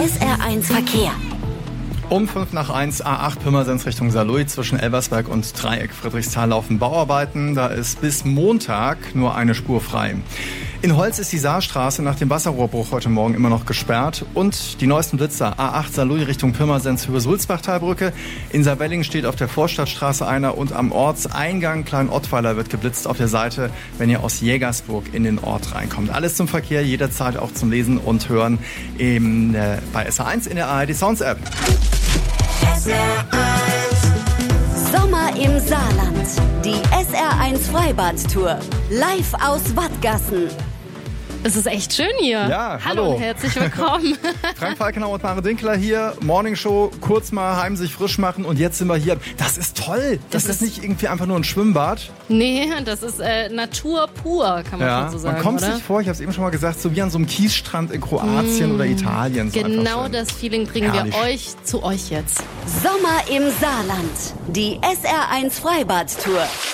SR1 Verkehr. Um 5:05 A8 Pirmasens Richtung Saarlouis zwischen Elversberg und Dreieck Friedrichsthal laufen Bauarbeiten. Da ist bis Montag nur eine Spur frei. In Holz ist die Saarstraße nach dem Wasserrohrbruch heute Morgen immer noch gesperrt. Und die neuesten Blitzer A8 Saarlouis Richtung Pirmasens über Sulzbachtalbrücke. In Saarwellingen steht auf der Vorstadtstraße einer und am Ortseingang Klein-Ottweiler wird geblitzt auf der Seite, wenn ihr aus Jägersburg in den Ort reinkommt. Alles zum Verkehr, jederzeit auch zum Lesen und Hören bei SR1 in der ARD Sounds App. Sommer im Saarland. Die SR1 Freibad-Tour. Live aus Wattgassen. Es ist echt schön hier. Ja, hallo und herzlich willkommen. Frank Falkenau und Mare Dinkler hier. Morning Show, kurz mal heim sich frisch machen und jetzt sind wir hier. Das ist toll. Das ist nicht irgendwie einfach nur ein Schwimmbad. Nee, das ist Natur pur, kann man schon so sagen. Man kommt oder? sich vor, ich habe es eben schon mal gesagt, so wie an so einem Kiesstrand in Kroatien oder Italien. So genau das Feeling bringen wir zu euch jetzt. Sommer im Saarland. Die SR1 Freibad-Tour.